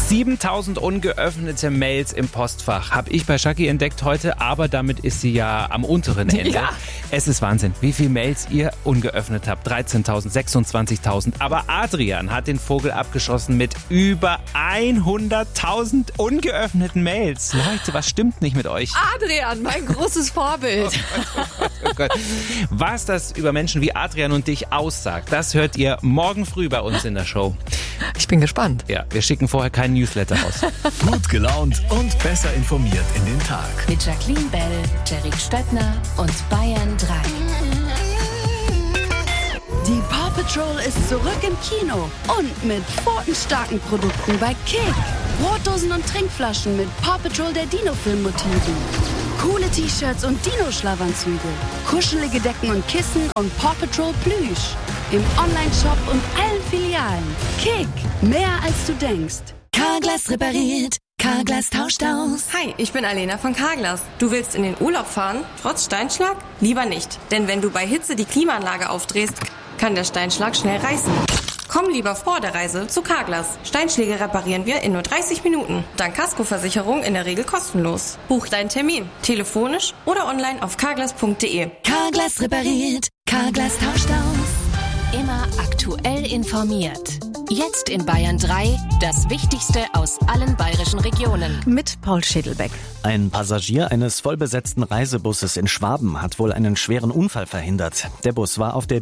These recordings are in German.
7.000 ungeöffnete Mails im Postfach habe ich bei Shaki entdeckt heute, aber damit ist sie ja am unteren Ende. Ja. Es ist Wahnsinn, wie viele Mails ihr ungeöffnet habt. 13.000, 26.000. Aber Adrian hat den Vogel abgeschossen mit über 100.000 ungeöffneten Mails. Leute, was stimmt nicht mit euch? Adrian, mein großes Vorbild. Oh Gott. Was das über Menschen wie Adrian und dich aussagt, das hört ihr morgen früh bei uns in der Show. Ich bin gespannt. Ja, wir schicken vorher keinen Newsletter raus. Gut gelaunt und besser informiert in den Tag. Mit Jacqueline Bell, Jerry Stöttner und Bayern 3. Die Paw Patrol ist zurück im Kino und mit pfotenstarken Produkten bei Kick. Brotdosen und Trinkflaschen mit Paw Patrol der Dino-Film-Motiven. Coole T-Shirts und Dino-Schlafanzüge. Kuschelige Decken und Kissen und Paw Patrol Plüsch. Im Online-Shop und allen Filialen. Kick, mehr als du denkst. Carglass repariert, Carglass tauscht aus. Hi, ich bin Alena von Carglass. Du willst in den Urlaub fahren, trotz Steinschlag? Lieber nicht, denn wenn du bei Hitze die Klimaanlage aufdrehst, kann der Steinschlag schnell reißen. Komm lieber vor der Reise zu Carglass. Steinschläge reparieren wir in nur 30 Minuten. Dank Kaskoversicherung in der Regel kostenlos. Buch deinen Termin, telefonisch oder online auf carglass.de. Carglass repariert, Carglass tauscht aus. Immer aktuell informiert. Jetzt in Bayern 3 das Wichtigste aus allen bayerischen Regionen. Mit Paul Schädelbeck. Ein Passagier eines vollbesetzten Reisebusses in Schwaben hat wohl einen schweren Unfall verhindert. Der Bus war auf der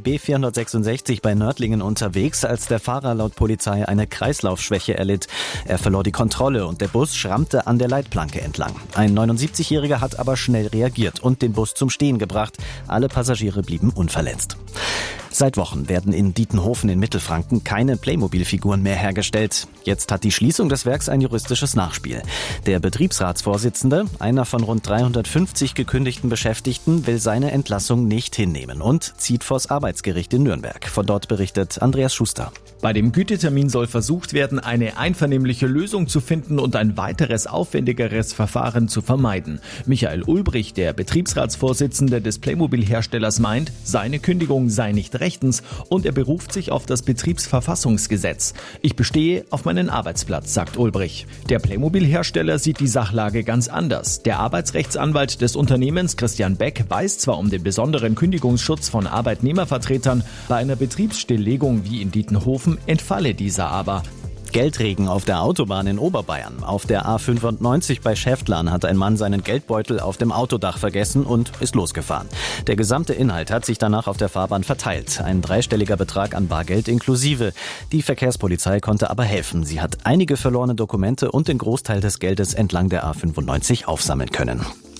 B466 bei Nördlingen unterwegs, als der Fahrer laut Polizei eine Kreislaufschwäche erlitt. Er verlor die Kontrolle und der Bus schrammte an der Leitplanke entlang. Ein 79-Jähriger hat aber schnell reagiert und den Bus zum Stehen gebracht. Alle Passagiere blieben unverletzt. Seit Wochen werden in Dietenhofen in Mittelfranken keine Playmobil-Figuren mehr hergestellt. Jetzt hat die Schließung des Werks ein juristisches Nachspiel. Der Betriebsratsvorsitzende, einer von rund 350 gekündigten Beschäftigten, will seine Entlassung nicht hinnehmen und zieht vors Arbeitsgericht in Nürnberg. Von dort berichtet Andreas Schuster. Bei dem Gütetermin soll versucht werden, eine einvernehmliche Lösung zu finden und ein weiteres aufwendigeres Verfahren zu vermeiden. Michael Ulbrich, der Betriebsratsvorsitzende des Playmobil-Herstellers, meint, seine Kündigung sei nicht rechtens und er beruft sich auf das Betriebsverfassungsgesetz. Ich bestehe auf meinen Arbeitsplatz, sagt Ulbrich. Der Playmobil-Hersteller sieht die Sachlage ganz anders. Der Arbeitsrechtsanwalt des Unternehmens, Christian Beck, weiß zwar um den besonderen Kündigungsschutz von Arbeitnehmervertretern, bei einer Betriebsstilllegung wie in Dietenhofen entfalle dieser aber. Geldregen auf der Autobahn in Oberbayern. Auf der A95 bei Schäftlern hat ein Mann seinen Geldbeutel auf dem Autodach vergessen und ist losgefahren. Der gesamte Inhalt hat sich danach auf der Fahrbahn verteilt. Ein dreistelliger Betrag an Bargeld inklusive. Die Verkehrspolizei konnte aber helfen. Sie hat einige verlorene Dokumente und den Großteil des Geldes entlang der A95 aufsammeln können.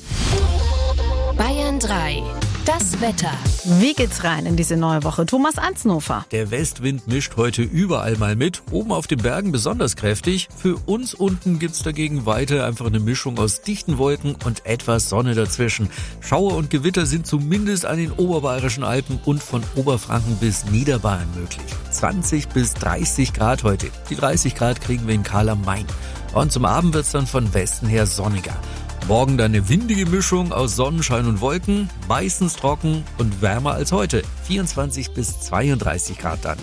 Bayern 3. Das Wetter. Wie geht's rein in diese neue Woche? Thomas Ansnofer. Der Westwind mischt heute überall mal mit, oben auf den Bergen besonders kräftig. Für uns unten gibt's dagegen weiter einfach eine Mischung aus dichten Wolken und etwas Sonne dazwischen. Schauer und Gewitter sind zumindest an den oberbayerischen Alpen und von Oberfranken bis Niederbayern möglich. 20 bis 30 Grad heute. Die 30 Grad kriegen wir in Karl am Main. Und zum Abend wird's dann von Westen her sonniger. Morgen dann eine windige Mischung aus Sonnenschein und Wolken, meistens trocken und wärmer als heute. 24 bis 32 Grad dann.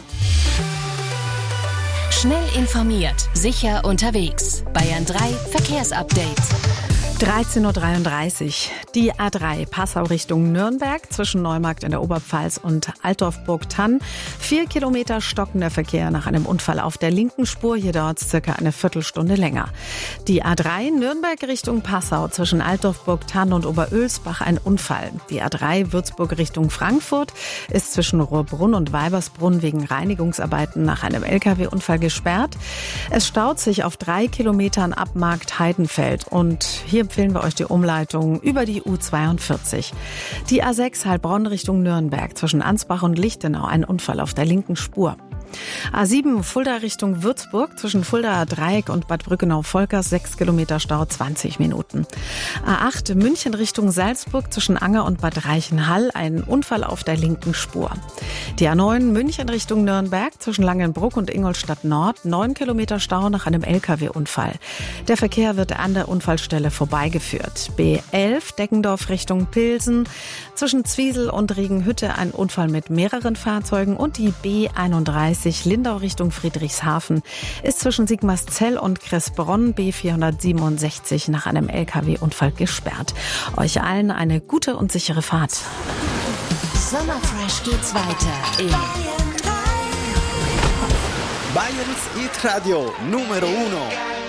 Schnell informiert, sicher unterwegs. Bayern 3 Verkehrsupdate. 13.33 Uhr. Die A3 Passau Richtung Nürnberg zwischen Neumarkt in der Oberpfalz und Altdorf-Burgthann. 4 Kilometer stockender Verkehr nach einem Unfall auf der linken Spur. Hier dauert es circa eine Viertelstunde länger. Die A3 Nürnberg Richtung Passau zwischen Altdorf-Burgthann und Oberölsbach ein Unfall. Die A3 Würzburg Richtung Frankfurt ist zwischen Rohrbrunn und Weibersbrunn wegen Reinigungsarbeiten nach einem LKW-Unfall gesperrt. Es staut sich auf 3 Kilometern ab Markt Heidenfeld und hier empfehlen wir euch die Umleitung über die U42. Die A6 Heilbronn Richtung Nürnberg zwischen Ansbach und Lichtenau ein Unfall auf der linken Spur. A7 Fulda Richtung Würzburg zwischen Fuldaer Dreieck und Bad Brückenau-Volkers 6 Kilometer Stau 20 Minuten. A8 München Richtung Salzburg zwischen Anger und Bad Reichenhall ein Unfall auf der linken Spur. Die A9 München Richtung Nürnberg zwischen Langenbruck und Ingolstadt Nord 9 Kilometer Stau nach einem LKW-Unfall. Der Verkehr wird an der Unfallstelle vorbeigeführt. B11 Deggendorf Richtung Pilsen zwischen Zwiesel und Regenhütte ein Unfall mit mehreren Fahrzeugen und die B31 A30 Lindau Richtung Friedrichshafen ist zwischen Sigmarszell und Kressbronn B467 nach einem LKW-Unfall gesperrt. Euch allen eine gute und sichere Fahrt. Sommerfresh geht's weiter in Bayerns Hit Radio Numero 1.